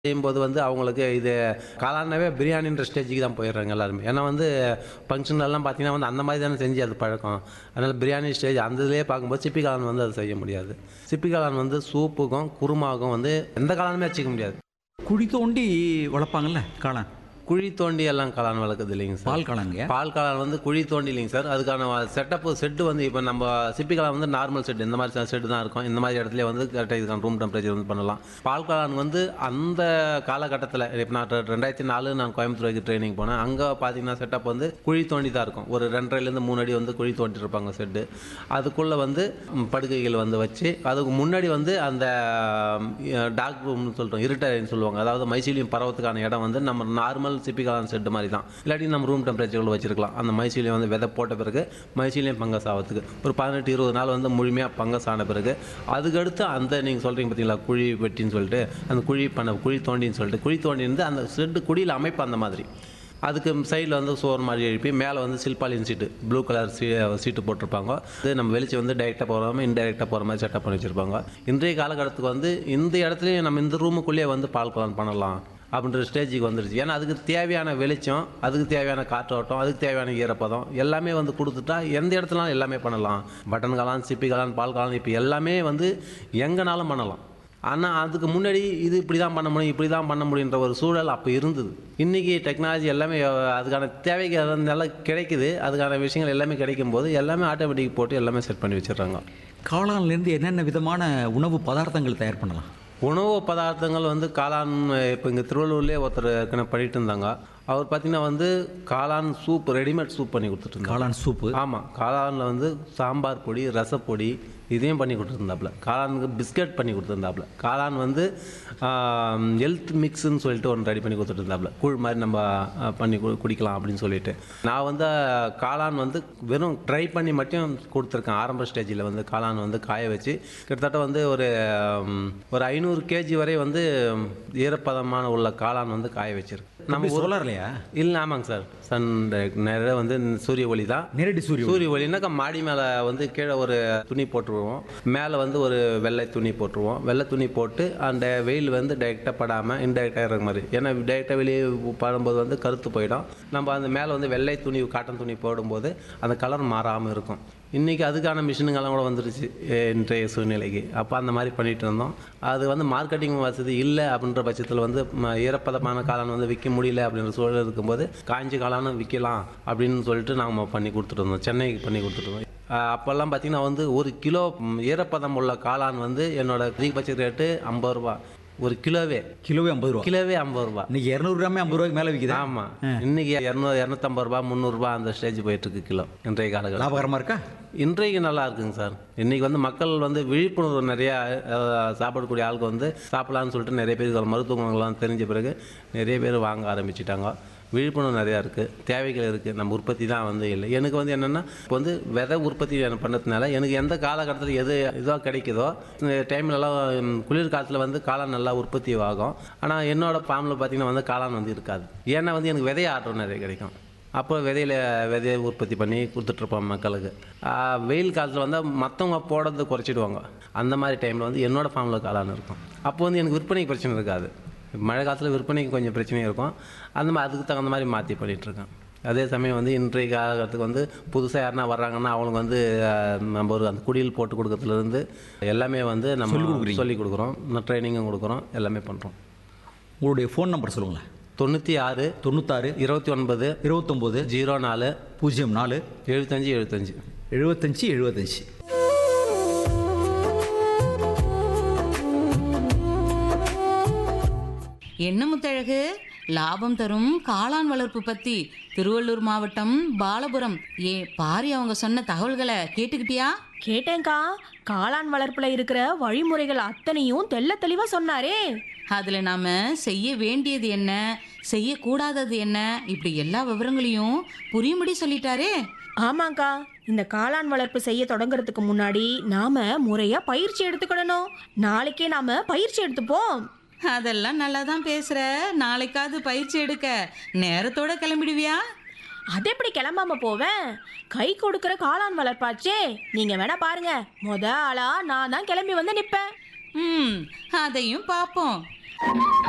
செய்யும்போது வந்து அவங்களுக்கு இது காளானாவே பிரியாணின்ற ஸ்டேஜுக்கு தான் போயிடுறாங்க எல்லாருமே. ஏன்னா வந்து ஃபங்க்ஷன்லலாம் பார்த்தீங்கன்னா வந்து அந்த மாதிரி தானே செஞ்சு அது பழக்கம். அதனால் பிரியாணி ஸ்டேஜ் அந்த இதுலேயே பார்க்கும்போது சிப்பி காளான் வந்து அது செய்ய முடியாது. சிப்பி காளான் வந்து சூப்புக்கும் குருமாவுக்கும் வந்து எந்த காளானுமே வச்சுக்க முடியாது. குழி தோண்டி வளர்ப்பாங்கல்ல காளான். குழி தோண்டி எல்லாம் காளான் வளர்க்குது இல்லைங்க சார். பால் காளான்ங்க. பால் காளான் வந்து குழி தோண்டி இல்லைங்க சார். அதுக்கான செட்டு வந்து இப்போ நம்ம சிப்பி காளான் வந்து நார்மல் செட் இந்த மாதிரி செட்டு தான் இருக்கும். இந்த மாதிரி இடத்துல வந்து கரெக்டாக இதுக்கான ரூம் டெம்பரேச்சர் வந்து பண்ணலாம். பால் காளான் வந்து அந்த காலகட்டத்தில் இப்போ நான் 2004 நான் கோயம்புத்தூருக்கு ட்ரைனிங் போனேன். அங்கே பார்த்தீங்கன்னா செட்டப் வந்து குழி தோண்டி தான் இருக்கும். ஒரு 2.5லேருந்து 3 அடி வந்து குழி தோண்டி இருப்பாங்க செட்டு. அதுக்குள்ளே வந்து படுக்கைகள் வந்து வச்சு அதுக்கு முன்னாடி வந்து அந்த டார்க் ரூம்னு சொல்கிறோம், இருட்டறைன்னு சொல்லுவாங்க. அதாவது மைசீலியம் பரவத்துக்கான இடம் வந்து நம்ம நார்மல் சிப்பி காளான் செட்டு மாதிரி தான். இல்லாட்டி நம்ம ரூம் டெம்பரேச்சரில் வச்சிருக்கலாம். அந்த மைசீலியம் வந்து விதை போட்ட பிறகு மைசீலியம் ஃபங்கஸ் ஆகிறதுக்கு ஒரு 18-20 நாள் வந்து முழுமையாக ஃபங்கஸ் ஆன பிறகு அதுக்கடுத்து அந்த நீங்கள் சொல்கிறீங்க பார்த்தீங்களா குழி வெட்டின்னு சொல்லிட்டு அந்த குழி தோண்டின்னு சொல்லிட்டு குழி தோண்டி இருந்து அந்த செட்டு குழியில் அமைப்பு அந்த மாதிரி அதுக்கு சைடில் வந்து சோறு மாதிரி எழுப்பி மேலே வந்து சில்பாலின் சீட்டு ப்ளூ கலர் சீட்டு போட்டிருப்பாங்க. இது நம்ம வெளிச்சம் வந்து டைரெக்டாக போகாமல் இன்டைரக்டாக போகிற மாதிரி செட்டப் பண்ணி வச்சுருப்பாங்க. இன்றைய காலகட்டத்துக்கு வந்து இந்த இடத்துலையும் நம்ம இந்த ரூமுக்குள்ளேயே வந்து பால் காளான் பண்ணலாம் அப்படின்ற ஸ்டேஜுக்கு வந்துடுச்சு. ஏன்னா அதுக்கு தேவையான வெளிச்சம், அதுக்கு தேவையான காற்றோட்டம், அதுக்கு தேவையான ஈரப்பதம் எல்லாமே வந்து கொடுத்துட்டா எந்த இடத்துலாம் எல்லாமே பண்ணலாம். பட்டன் காளான், சிப்பி காளான், பால் காளான் இப்போ எல்லாமே வந்து எங்கேனாலும் பண்ணலாம். ஆனால் அதுக்கு முன்னாடி இது இப்படி தான் பண்ண முடியும், இப்படி தான் பண்ண முடியுன்ற ஒரு சூழல் அப்போ இருந்தது. இன்றைக்கி டெக்னாலஜி எல்லாமே அதுக்கான தேவைக்கு நல்லா கிடைக்குது. அதுக்கான விஷயங்கள் எல்லாமே கிடைக்கும் போது எல்லாமே ஆட்டோமேட்டிக் போட்டு எல்லாமே செட் பண்ணி வச்சிடுறாங்க. காளான்லேருந்து என்னென்ன விதமான உணவு பதார்த்தங்கள் தயார் பண்ணலாம்? உணவு பதார்த்தங்கள் வந்து காளான் இப்போ இங்கே திருவள்ளூர்லேயே ஒருத்தர் ஏற்கனவே பண்ணிட்டு இருந்தாங்க. அவர் பார்த்தீங்கன்னா வந்து காளான் சூப் ரெடிமேட் சூப் பண்ணி கொடுத்துட்டு காளான் சூப்பு. ஆமாம், காளானில் வந்து சாம்பார் பொடி, ரசப்பொடி இதையும் பண்ணி கொடுத்துருந்தாப்புல. காளானுக்கு பிஸ்கட் பண்ணி கொடுத்துருந்தாப்புல. காளான் வந்து ஹெல்த் மிக்ஸ்ன்னு சொல்லிட்டு ஒன்று ரெடி பண்ணி கொடுத்துருந்தாப்புல. கூழ் மாதிரி நம்ம பண்ணி குடிக்கலாம் அப்படின்னு சொல்லிட்டு. நான் வந்து காளான் வந்து வெறும் ட்ரை பண்ணி மட்டும் கொடுத்துருக்கேன். ஆரம்ப ஸ்டேஜில் வந்து காளான் வந்து காய வச்சு கிட்டத்தட்ட வந்து ஒரு 500 கேஜி வரை வந்து ஈரப்பதமான உள்ள காளான் வந்து காய வச்சிருக்கு. நம்ம சோலார்லையா? இல்லை, ஆமாங்க சார். சன் நேராக வந்து சூரிய ஒளி தான். நேரடி சூரிய ஒளினாக்கா மாடி மேலே வந்து கீழே ஒரு துணி போட்டுருவோம், மேலே வந்து ஒரு வெள்ளை துணி போட்டுருவோம். வெள்ளை துணி போட்டு அந்த வெயில் வந்து டைரெக்டாக படாமல் இன்டைரக்டாக இருக்கிற மாதிரி. ஏன்னா டைரெக்டாக வெளியே படும்போது வந்து கருத்து போயிடும். நம்ம அந்த மேலே வந்து வெள்ளை துணி காட்டன் துணி போடும்போது அந்த கலர் மாறாமல் இருக்கும். இன்றைக்கி அதுக்கான மிஷினுங்கெல்லாம் கூட வந்துருச்சு இன்றைய சூழ்நிலைக்கு. அப்போ அந்த மாதிரி பண்ணிகிட்டு இருந்தோம். அது வந்து மார்க்கெட்டிங் வசதி இல்லை அப்படின்ற பட்சத்தில் வந்து ஈரப்பதமான காளான் வந்து விற்க முடியல அப்படின்ற சூழல் இருக்கும்போது காஞ்சி காளானும் விற்கலாம் அப்படின்னு சொல்லிட்டு நாம் பண்ணி கொடுத்துட்டு இருந்தோம். சென்னைக்கு பண்ணி கொடுத்துட்டு இருந்தோம். அப்போல்லாம் பார்த்திங்கன்னா வந்து 1 கிலோ ஈரப்பதம் உள்ள காளான் வந்து என்னோட அதிகபட்ச ரேட்டு 50 ரூபா. ஒரு கிலோவே 50 ரூபா. கிலோவே 50 ரூபா. இன்னைக்கு 200 கிராமே 50 ரூபாய்க்கு மேலே விற்கிது. ஆமாம், இன்னைக்கு 250 ரூபா 300 ரூபா அந்த ஸ்டேஜ் போயிட்டு இருக்கு கிலோ. இன்றைய காலகட்டம் லாபகரமாக இருக்கா? இன்றைக்கு நல்லா இருக்குங்க சார். இன்றைக்கி வந்து மக்கள் வந்து விழிப்புணர்வு நிறையா சாப்பிடக்கூடிய ஆளுக்கு வந்து சாப்பிடலான்னு சொல்லிட்டு நிறைய பேர் மருத்துவ குணங்கள்லாம் தெரிஞ்ச பிறகு நிறைய பேர் வாங்க ஆரம்பிச்சிட்டாங்க. விழிப்புணர்வு நிறையா இருக்குது, தேவைகள் இருக்குது. நம்ம உற்பத்தி தான் வந்து இல்லை. எனக்கு வந்து என்னென்னா இப்போ வந்து விதை உற்பத்தி பண்ணுறதுனால எனக்கு எந்த காலகட்டத்தில் எது இதுவாக கிடைக்குதோ இந்த டைம்லலாம் குளிர் காலத்தில் வந்து காளான் நல்லா உற்பத்தி ஆகும். ஆனால் என்னோடய ஃபார்மில் பார்த்திங்கன்னா வந்து காளான் வந்து இருக்காது. ஏன்னா வந்து எனக்கு விதைய ஆர்டர் நிறைய கிடைக்கும். அப்போ விதையை உற்பத்தி பண்ணி கொடுத்துட்ருப்போம் மக்களுக்கு. வெயில் காலத்தில் வந்து மற்றவங்க போடுறது குறைச்சிடுவாங்க. அந்த மாதிரி டைமில் வந்து என்னோடய ஃபார்மில் காளான் இருக்கும். அப்போ வந்து எனக்கு விற்பனைக்கு பிரச்சனை இருக்காது. மழை காலத்தில் விற்பனைக்கு கொஞ்சம் பிரச்சனையும் இருக்கும். அந்த மாதிரி அதுக்கு தகுந்த மாதிரி மாற்றி பண்ணிகிட்ருக்கேன். அதே சமயம் வந்து இன்றைய காலகட்டத்துக்கு வந்து புதுசாக யாருனா வர்றாங்கன்னா அவங்களுக்கு வந்து நம்ம ஒரு அந்த குடியில் போட்டு கொடுக்கறதுலேருந்து எல்லாமே வந்து நம்ம சொல்லிக் கொடுக்குறோம், ட்ரைனிங்கும் கொடுக்குறோம், எல்லாமே பண்ணுறோம். உங்களுடைய ஃபோன் நம்பர் சொல்லுங்களேன். 96 99 29 29 04 04 75 75. என்ன முத்தழகு, லாபம் தரும் காளான் வளர்ப்பு பத்தி திருவள்ளூர் மாவட்டம் பாலபுரம் பாரி அவங்க சொன்ன தகவல்களை கேட்டுக்கிட்டியா? கேட்டேன்க்கா. காளான் வளர்ப்புல இருக்கிற வழிமுறைகள் அத்தனையும் தெள்ள தெளிவா சொன்னாரே. அதுல நாம செய்ய வேண்டியது என்ன, செய்யக்கூடாதது என்ன, இப்படி எல்லா விவரங்களையும் புரியும்படி சொல்லிட்டாரே. ஆமாக்கா, இந்த காளான் வளர்ப்பு செய்ய தொடங்குறதுக்கு முன்னாடி நாம முறையா பயிற்சி எடுத்துக்கிடணும். நாளைக்கே நாம பயிற்சி எடுத்துப்போம். அதெல்லாம் நல்லா தான் பேசுற. நாளைக்காவது பயிற்சி எடுக்க நேரத்தோட கிளம்பிடுவியா? அது எப்படி கிளம்பாம போவேன்? கை கொடுக்கிற காளான் வளர்ப்பாச்சே. நீங்க வேணா பாருங்க, ஆளா நான் தான் கிளம்பி வந்து நிப்பேன். அதையும் பார்ப்போம்.